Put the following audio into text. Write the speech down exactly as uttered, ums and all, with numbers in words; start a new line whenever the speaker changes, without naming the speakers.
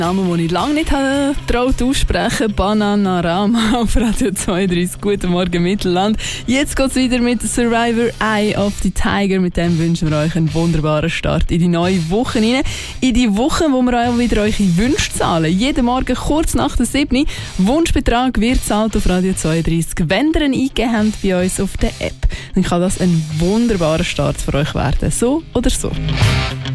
Name, den ich lange nicht getraut aussprechen, Bananarama auf Radio zweiunddreißig. Guten Morgen Mittelland. Jetzt geht es wieder mit Survivor Eye of the Tiger. Mit dem wünschen wir euch einen wunderbaren Start in die neue Woche rein. In die Woche, wo wir auch wieder eure Wünsche zahlen. Jeden Morgen kurz nach der sieben. Wunschbetrag wird zahlt auf Radio zweiunddreißig. Wenn ihr ihn eingegeben habt bei uns auf der App, dann kann das ein wunderbarer Start für euch werden. So oder so.